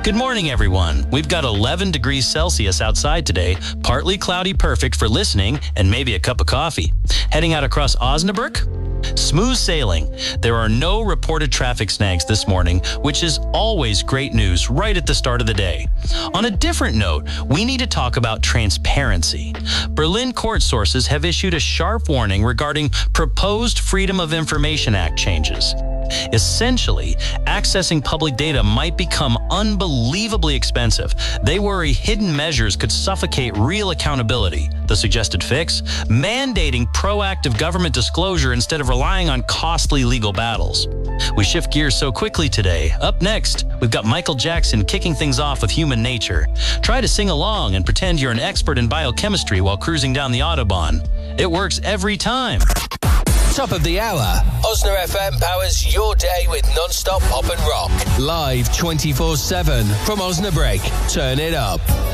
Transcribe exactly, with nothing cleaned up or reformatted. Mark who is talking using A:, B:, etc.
A: Good morning, everyone. We've got eleven degrees Celsius outside today, partly cloudy, perfect for listening and maybe a cup of coffee. Heading out across Osnabrück? Smooth sailing. There are no reported traffic snags this morning, which is always great news right at the start of the day. On a different note, we need to talk about transparency. Berlin court sources have issued a sharp warning regarding proposed Freedom of Information Act changes. Essentially, accessing public data might become unbelievably expensive. They worry hidden measures could suffocate real accountability. The suggested fix? Mandating proactive government disclosure instead of relying on costly legal battles. We shift gears so quickly today. Up next, we've got Michael Jackson kicking things off with Human Nature. Try to sing along and pretend you're an expert in biochemistry while cruising down the Autobahn. It works every time.
B: Top of the hour. Osna F M powers your day with non-stop pop and rock. Live twenty-four seven from Osnabrück. Turn it up.